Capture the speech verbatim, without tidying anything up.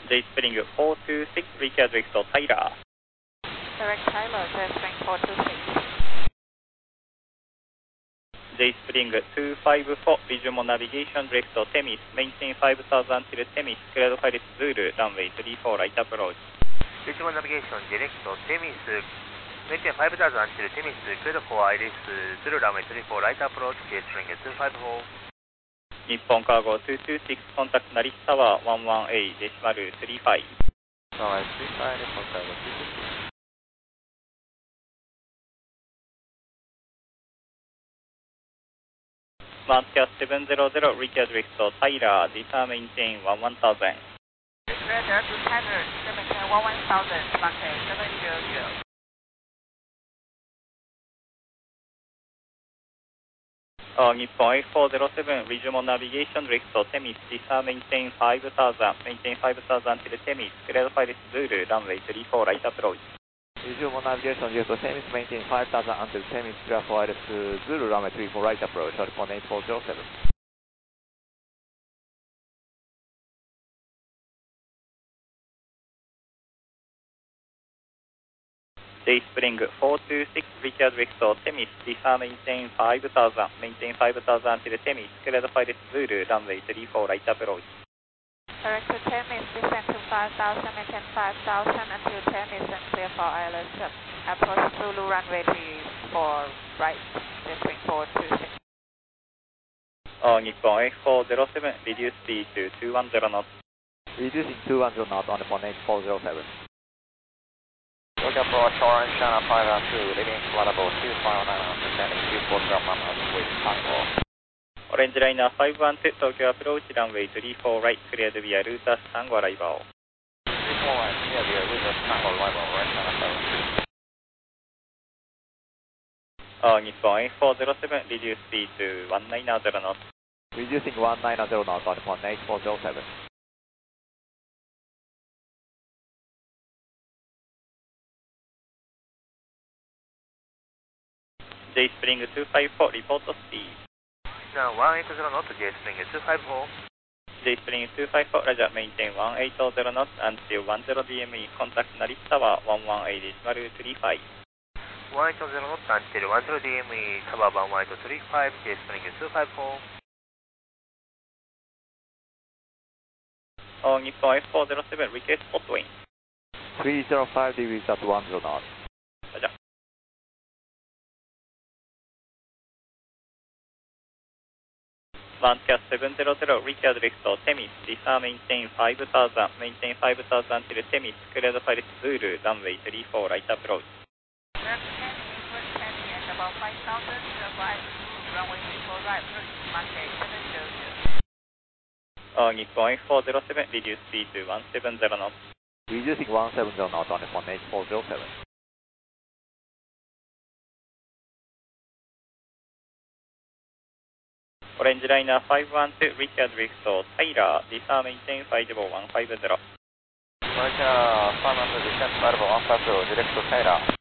J Spring four two six, reach direct Tyler. Direct Tyler, J Spring four two six. J Spring two five four, Visual Navigation direct Temis, maintain five thousand till Temis, cleared Pilot Zulu, runway three four, right approach. Visual Navigation direct Temis, maintain five thousand till Temis, cleared for Iris Zulu, runway three four, right approach, J Spring two five four. 日本カーゴtwo two six、コンタクト成田タワー one one A、デシマルさんじゅうご。 Runway three five、日本カーゴtwo two six。 マークキャスセブンゼロゼロ、リキャドリフト、タイラー、ディターメインテインワンワンタウゼン。 Radar to Tyler, maintain one one thousand, market seven zero zero. あ日本 エイトフォーゼロセブン、リジュモナビゲーション、ディレクト、テミス、ディターメインテインファイブタウゼン、メインテインファイブタウゼン、テレテミス、クレードファイルス、ズール、ランウェイスリーフォー、ライトアプローチ。 Visual navigation due to Temis, maintain five thousand until Temis, clear for Iris Zulu, runway three four, right approach, California eight four zero seven. J Spring four two six, Richard Vector, Temis, Lisa maintain five thousand, maintain five thousand till Temis, cleared Pilot Zulu, runway three four, right approach. Direct to Temis, descend to five thousand, maintain five thousand until Temis and clear for Iris. Approach Zulu, runway three four, right, J Spring four two six. あ日本 エイトフォーゼロセブン、reduce speed to two one zero knots. Reducing two one zero knots on the phone eight four zero seven. Look up for shore and China five two, leading flight level two five nine, descending two four zero miles with Tango. オレンジライナーファイブワンツー、東京アプローチ、ランウェイスリーフォー、ライト、クリアドビア、ルータス、タンゴ、アライバオ。 three four right, clear via Lucas Tango, arrival, right China seven two. あ日本 エイトフォーゼロセブン、reduce speed to one nine zero knots. Reducing one nine zero knots on the phone eight four zero seven. J Spring two five four, report speed. Now one eight zero knots, J Spring two five four. J Spring two five four, Roger, maintain one eight zero knots until one zero D M E, contact Narita Tower one one A decimal three five. one eight zero knots until one zero D M E, Tower one one eight three five, J Spring two five four. あ日本 エイトフォーゼロセブン、request hot wind. three zero five degrees at one zero knots. じゃワンキャスセブンゼロゼロ、リキャドリフト、テミス、リサーメインテインファイブタウゼン、メインテインファイブタウゼンティルテミス、クレードファイルスズール、ランウェイスリーフォー、ライトアプローチ。 Direct Temis, West Temis, and about five thousand, clear for Iris Zulu, runway three four, right, market seven zero zero. あ日本 エイトフォーゼロセブン、reduce speed to one seven zero knots. Reducing one seven zero knots on the phone eight four zero seven. Orange Liner five one two, Richard Vector, Tyler, Lisa maintain five one five zero. Roger, five one two, descent flight level one five zero, direct to Tyler.